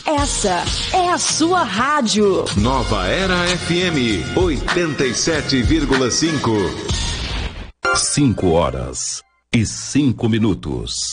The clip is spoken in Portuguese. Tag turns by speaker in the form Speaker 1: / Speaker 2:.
Speaker 1: Essa é a sua rádio.
Speaker 2: Nova Era FM 87,5.
Speaker 3: 5 horas e 5 minutos.